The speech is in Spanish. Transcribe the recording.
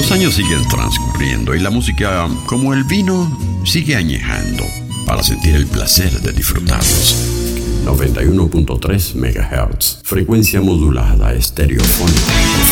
Los años siguen transcurriendo y la música, como el vino, sigue añejando para sentir el placer de disfrutarlos. 91.3 MHz, frecuencia modulada estereofónica.